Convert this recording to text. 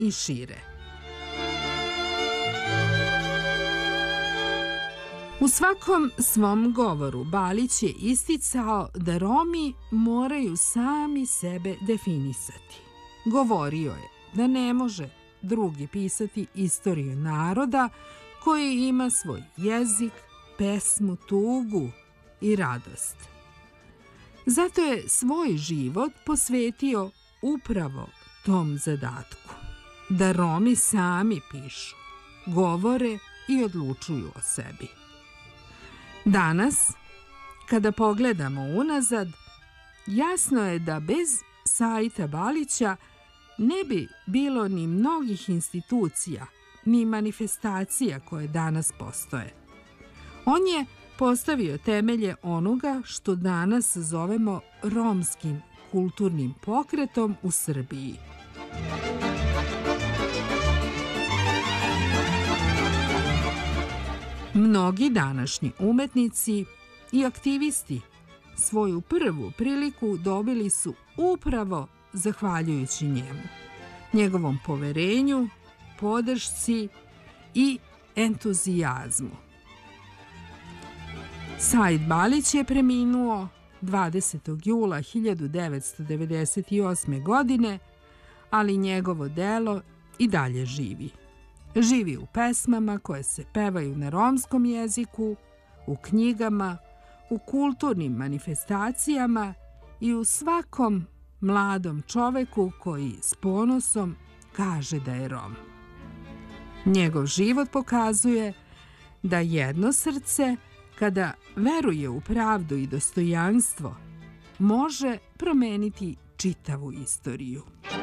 i šire. U svakom svom govoru Balić je isticao da Romi moraju sami sebe definisati. Govorio je da ne može drugi pisati istoriju naroda koji ima svoj jezik, pesmu, tugu i radost. Zato je svoj život posvetio upravo tom zadatku, da Romi sami pišu, govore i odlučuju o sebi. Danas, kada pogledamo unazad, jasno je da bez Saita Balića ne bi bilo ni mnogih institucija, ni manifestacija koje danas postoje. On je postavio temelje onoga što danas zovemo romskim kulturnim pokretom u Srbiji. Mnogi današnji umetnici i aktivisti svoju prvu priliku dobili su upravo zahvaljujući njemu, njegovom poverenju, podršci i entuzijazmu. Sait Balić je preminuo 20. jula 1998. godine, ali njegovo delo i dalje živi. Živi u pesmama koje se pevaju na romskom jeziku, u knjigama, u kulturnim manifestacijama i u svakom mladom čoveku koji s ponosom kaže da je Rom. Njegov život pokazuje da jedno srce, kada veruje u pravdu i dostojanstvo, može promeniti čitavu istoriju.